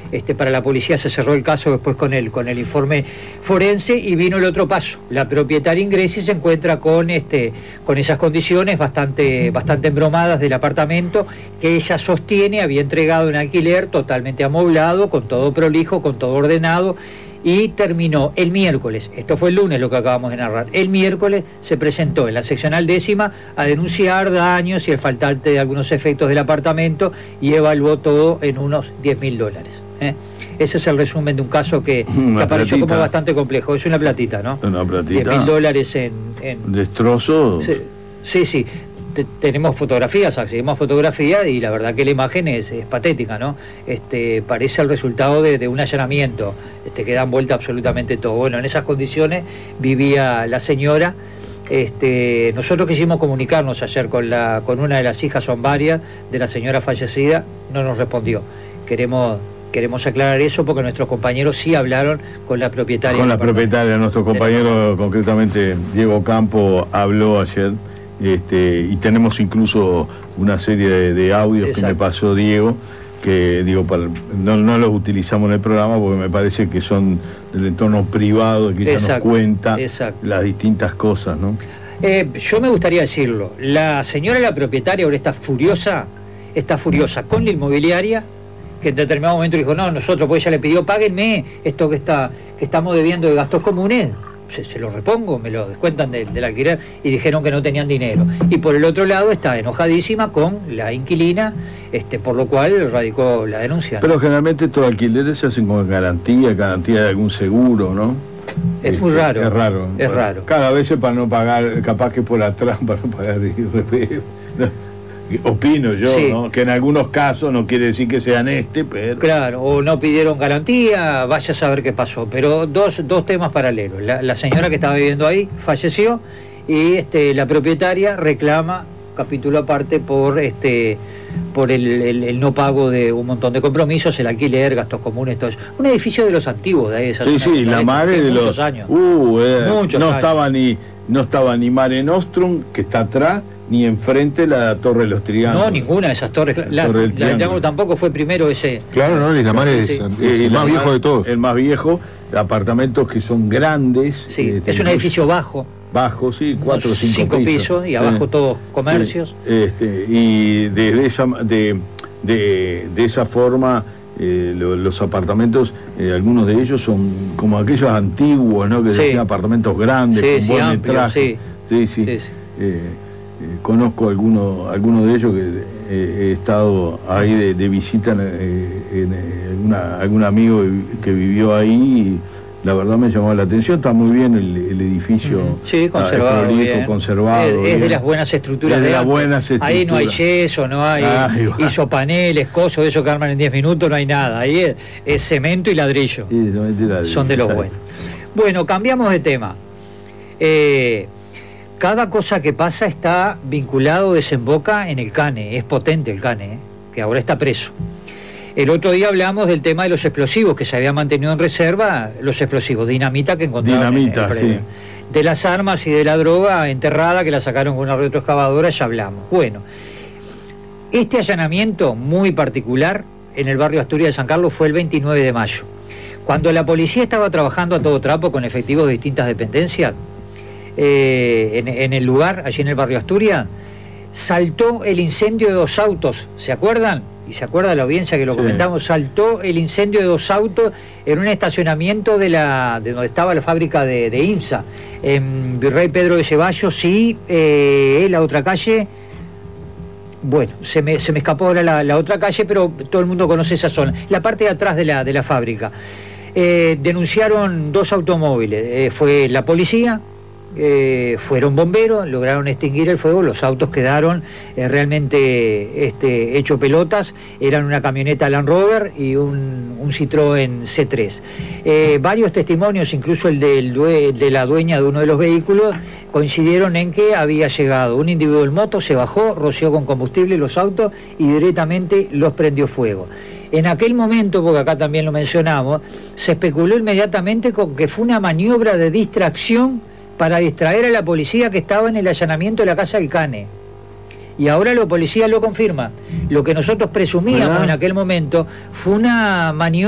para la policía se cerró el caso después con el informe forense, y vino el otro paso. La propietaria ingresa y se encuentra con esas condiciones bastante embromadas del apartamento que ella sostiene había entregado en alquiler, totalmente amoblado, con todo prolijo, con todo ordenado. Y terminó el miércoles, esto fue el lunes lo que acabamos de narrar, el miércoles se presentó en la seccional 10ª a denunciar daños y el faltante de algunos efectos del apartamento, y evaluó todo en unos $10.000. Ese es el resumen de un caso que apareció como bastante complejo. Es una platita, ¿no? Una platita. $10.000 en... ¿Destrozo? Sí. Tenemos fotografías, accedimos a fotografías, y la verdad que la imagen es patética, ¿no? Parece el resultado de un allanamiento, que dan vuelta absolutamente todo. Bueno, en esas condiciones vivía la señora. Nosotros quisimos comunicarnos ayer con una de las hijas, son varias, de la señora fallecida, no nos respondió. Queremos aclarar eso porque nuestros compañeros sí hablaron con la propietaria. Con la propietaria, nuestro compañero, concretamente Diego Campo, habló ayer. Y tenemos incluso una serie de audios. Exacto. Que me pasó Diego, que no los utilizamos en el programa porque me parece que son del entorno privado, que ella nos cuenta las distintas cosas, ¿no? Yo me gustaría decirlo, la señora, la propietaria, ahora está furiosa con la inmobiliaria, que en determinado momento dijo, no, nosotros, pues ella le pidió, páguenme esto que estamos debiendo de gastos comunes, se lo repongo, me lo descuentan del alquiler, y dijeron que no tenían dinero. Y por el otro lado está enojadísima con la inquilina, por lo cual radicó la denuncia, ¿no? Pero generalmente estos alquileres se hacen con garantía de algún seguro, ¿no? Es muy raro. Es raro. Es raro. Cada vez para no pagar, capaz que por atrás, para no pagar IRPF. Opino yo, sí, ¿no? Que en algunos casos no quiere decir que sean pero... Claro, o no pidieron garantía, vaya a saber qué pasó. Pero dos temas paralelos. La señora que estaba viviendo ahí falleció, y la propietaria reclama, capítulo aparte, por el no pago de un montón de compromisos, el alquiler, gastos comunes, todo eso. Un edificio de los antiguos de ahí, esa zona. Sí, la madre de muchos años. Muchos años. No estaba ni Mare Nostrum, que está atrás, ni enfrente la Torre de los Triángulos. No, ninguna de esas torres. La del Triángulo tampoco fue primero ese. Claro, no, y la Mare es el más viejo de todos. El más viejo, apartamentos que son grandes. Sí, es un edificio bajo. Bajo, sí, 4 o 5 pisos, y abajo todos comercios. Y de esa forma, los apartamentos, algunos de ellos son como aquellos antiguos, ¿no? Que decían apartamentos grandes, con buen metraje. Sí. Conozco algunos de ellos, que he estado ahí de visita en algún amigo que vivió ahí, y la verdad me llamó la atención. Está muy bien el edificio. Sí, conservado, conservado. Es de las buenas estructuras. Ahí no hay yeso, no hay isopaneles, cosas de eso que arman en 10 minutos, no hay nada. Ahí es cemento y ladrillo. Sí, son de los buenos. Bueno, cambiamos de tema. Cada cosa que pasa está vinculado, desemboca en el CANE. Es potente el CANE, que ahora está preso. El otro día hablamos del tema de los explosivos, que se había mantenido en reserva, los explosivos, dinamita que encontraron en el predio. Sí. De las armas y de la droga enterrada, que la sacaron con una retroexcavadora, ya hablamos. Bueno, este allanamiento muy particular en el barrio Asturias de San Carlos fue el 29 de mayo. Cuando la policía estaba trabajando a todo trapo con efectivos de distintas dependencias, en el lugar, allí en el barrio Asturias, saltó el incendio de 2 autos, ¿se acuerdan? Y se acuerda la audiencia que lo comentamos, saltó el incendio de 2 autos en un estacionamiento de donde estaba la fábrica de IMSA, en Virrey Pedro de Ceballos, y la otra calle, bueno, se me escapó ahora la otra calle, pero todo el mundo conoce esa zona, la parte de atrás de la fábrica. Denunciaron 2 automóviles, fue la policía, fueron bomberos, lograron extinguir el fuego, los autos quedaron realmente hecho pelotas, eran una camioneta Land Rover y un Citroën C3. Varios testimonios, incluso el de la dueña de uno de los vehículos, coincidieron en que había llegado un individuo en moto, se bajó, roció con combustible los autos y directamente los prendió fuego. En aquel momento, porque acá también lo mencionamos, se especuló inmediatamente con que fue una maniobra de distracción para distraer a la policía que estaba en el allanamiento de la casa del CANE. Y ahora la policía lo confirma. Lo que nosotros presumíamos en aquel momento fue una maniobra